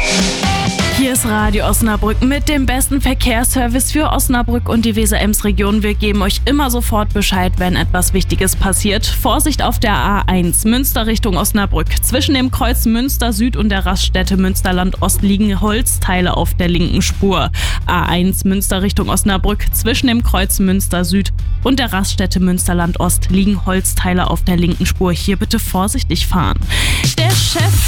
Hier ist Radio Osnabrück mit dem besten Verkehrsservice für Osnabrück und die Weser-Ems-Region. Wir geben euch immer sofort Bescheid, wenn etwas Wichtiges passiert. Vorsicht auf der A1 Münster Richtung Osnabrück. Zwischen dem Kreuz Münster Süd und der Raststätte Münsterland Ost liegen Holzteile auf der linken Spur. A1 Münster Richtung Osnabrück. Zwischen dem Kreuz Münster Süd und der Raststätte Münsterland Ost liegen Holzteile auf der linken Spur. Hier bitte vorsichtig fahren. Der Chef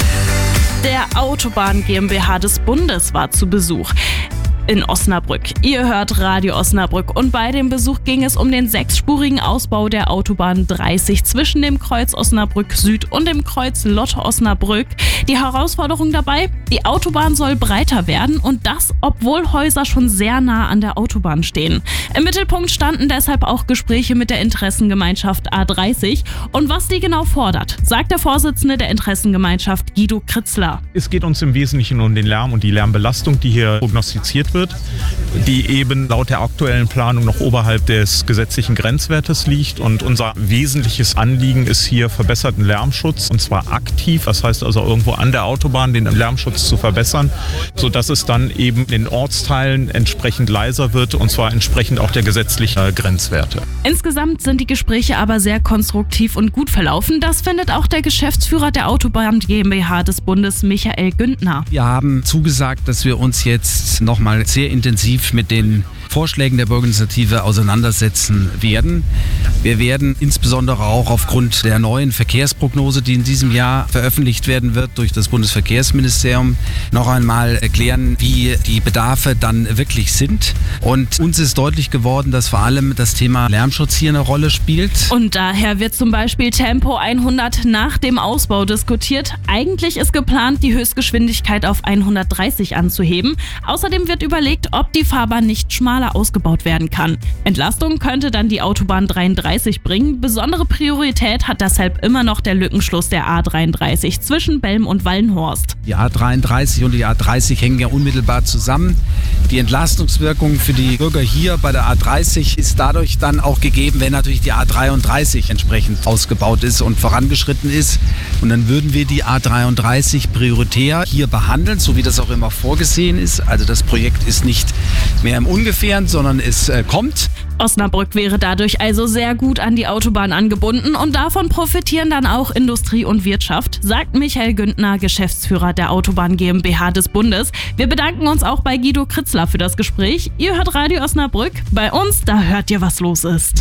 der Autobahn GmbH des Bundes war zu Besuch in Osnabrück. Ihr hört Radio Osnabrück und bei dem Besuch ging es um den 6-spurigen Ausbau der Autobahn 30 zwischen dem Kreuz Osnabrück Süd und dem Kreuz Lotte Osnabrück. Die Herausforderung dabei? Die Autobahn soll breiter werden und das, obwohl Häuser schon sehr nah an der Autobahn stehen. Im Mittelpunkt standen deshalb auch Gespräche mit der Interessengemeinschaft A30 und was die genau fordert, sagt der Vorsitzende der Interessengemeinschaft Guido Kritzler. Es geht uns im Wesentlichen um den Lärm und die Lärmbelastung, die hier prognostiziert wird, die eben laut der aktuellen Planung noch oberhalb des gesetzlichen Grenzwertes liegt. Und unser wesentliches Anliegen ist hier verbesserten Lärmschutz, und zwar aktiv. Das heißt also irgendwo an der Autobahn den Lärmschutz zu verbessern, sodass es dann eben in den Ortsteilen entsprechend leiser wird, und zwar entsprechend auch der gesetzlichen Grenzwerte. Insgesamt sind die Gespräche aber sehr konstruktiv und gut verlaufen. Das findet auch der Geschäftsführer der Autobahn GmbH des Bundes, Michael Güntner. Wir haben zugesagt, dass wir uns jetzt nochmal sehr intensiv mit den Vorschlägen der Bürgerinitiative auseinandersetzen werden. Wir werden insbesondere auch aufgrund der neuen Verkehrsprognose, die in diesem Jahr veröffentlicht werden wird durch das Bundesverkehrsministerium, noch einmal erklären, wie die Bedarfe dann wirklich sind. Und uns ist deutlich geworden, dass vor allem das Thema Lärmschutz hier eine Rolle spielt. Und daher wird zum Beispiel Tempo 100 nach dem Ausbau diskutiert. Eigentlich ist geplant, die Höchstgeschwindigkeit auf 130 anzuheben. Außerdem wird überlegt, ob die Fahrbahn nicht schmaler ausgebaut werden kann. Entlastung könnte dann die Autobahn 33 bringen. Besondere Priorität hat deshalb immer noch der Lückenschluss der A33 zwischen Belm und Wallenhorst. Die A33 und die A30 hängen ja unmittelbar zusammen. Die Entlastungswirkung für die Bürger hier bei der A30 ist dadurch dann auch gegeben, wenn natürlich die A33 entsprechend ausgebaut ist und vorangeschritten ist. Und dann würden wir die A33 prioritär hier behandeln, so wie das auch immer vorgesehen ist. Also das Projekt ist nicht mehr im Ungefähren, sondern es kommt. Osnabrück wäre dadurch also sehr gut an die Autobahn angebunden und davon profitieren dann auch Industrie und Wirtschaft, sagt Michael Güntner, Geschäftsführer der Autobahn GmbH des Bundes. Wir bedanken uns auch bei Guido Kritzler für das Gespräch. Ihr hört Radio Osnabrück. Bei uns, da hört ihr, was los ist.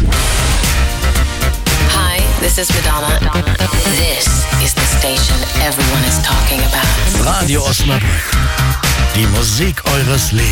Hi, this is Madonna. This is the station everyone is talking about. Radio Osnabrück. Die Musik eures Lebens.